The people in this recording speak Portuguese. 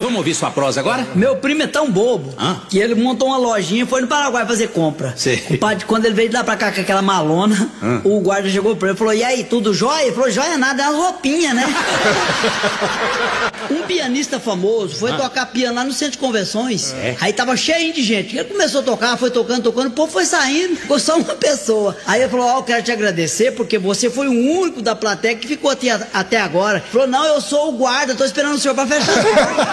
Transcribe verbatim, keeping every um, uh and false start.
vamos ouvir sua prosa agora? Meu primo é tão bobo ah? que ele montou uma lojinha e foi no Paraguai fazer compra. Sei. O padre, quando ele veio de lá pra cá com aquela malona, ah. o guarda chegou pra ele e falou: e aí, tudo jóia? Ele falou: jóia nada, é uma roupinha, né? Um pianista famoso foi ah. tocar piano lá no centro de convenções. É. Aí tava cheio de gente. Ele começou a tocar, foi tocando, tocando, o povo foi saindo, ficou só uma pessoa. Aí ele falou: ó, oh, eu quero te agradecer porque você foi o único da plateia que ficou até, até agora. Ele falou: não, eu sou o guarda, tô esperando o senhor pra fechar.